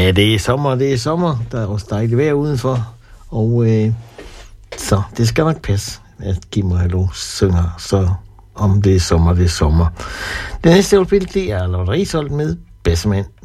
Ja, det er sommer. Der er også dejligt vejr udenfor. Og så det skal nok passe, at Kim og Hallo synger, så om det er sommer, det er sommer. Det næste øjeblik, det er Lotte Risholt med Bedsteman.